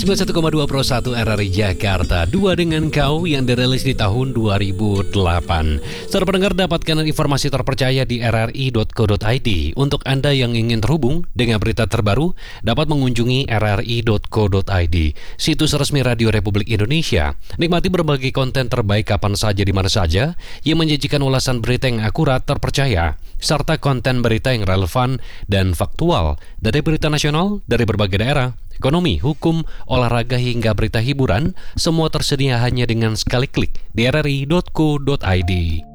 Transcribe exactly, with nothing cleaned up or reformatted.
sembilan puluh satu koma dua Pro satu R R I Jakarta, dua dengan kau yang dirilis di tahun dua ribu delapan. Saudara pendengar, dapatkan informasi terpercaya di r r i dot co dot i d. Untuk Anda yang ingin terhubung dengan berita terbaru, dapat mengunjungi r r i dot co dot i d, situs resmi Radio Republik Indonesia. Nikmati berbagai konten terbaik kapan saja di mana saja yang menyajikan ulasan berita yang akurat, terpercaya, serta konten berita yang relevan dan faktual dari berita nasional dari berbagai daerah, ekonomi, hukum, olahraga hingga berita hiburan, semua tersedia hanya dengan sekali klik di r r i dot co dot i d.